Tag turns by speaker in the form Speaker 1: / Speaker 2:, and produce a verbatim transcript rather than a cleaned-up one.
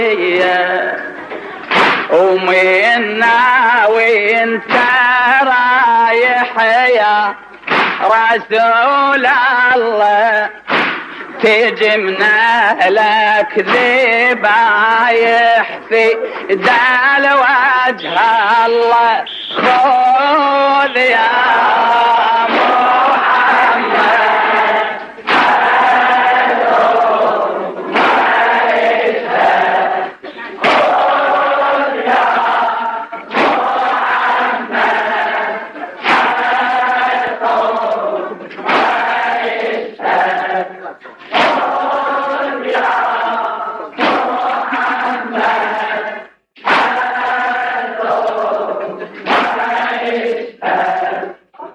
Speaker 1: ومنا وانت رايح يا رسول الله تجمنا لك ذبايح في دال وجه الله خذ يا